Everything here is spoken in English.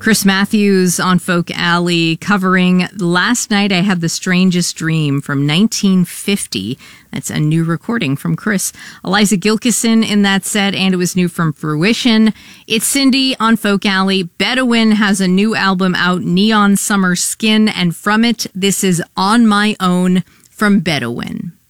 Chris Matthews on Folk Alley covering Last Night I Had the Strangest Dream from 1950. That's a new recording from Chris. Eliza Gilkison in that set, and it was new from Fruition. It's Cindy on Folk Alley. Bedouin has a new album out, Neon Summer Skin, and from it, this is On My Own from Bedouin.